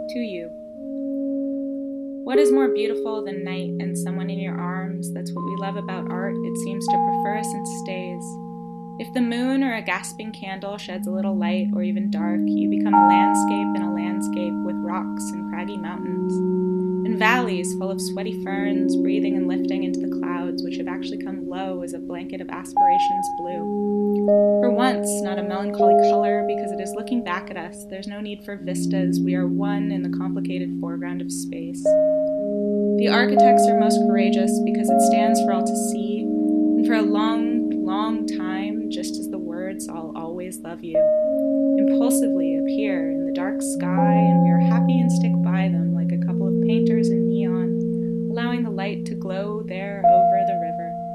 To you. What is more beautiful than night and someone in your arms? That's what we love about art. It seems to prefer us and stays. If the moon or a gasping candle sheds a little light or even dark, you become a landscape in a landscape with rocks and craggy mountains, and valleys full of sweaty ferns breathing and lifting into the clouds, which have actually come low as a blanket of aspirations blue. For once, not a melancholy color, because it is looking back at us. There's no need for vistas. We are one in the complicated foreground of space. The architects are most courageous because it stands for all to see, and for a long, long time, just as the words "I'll always love you."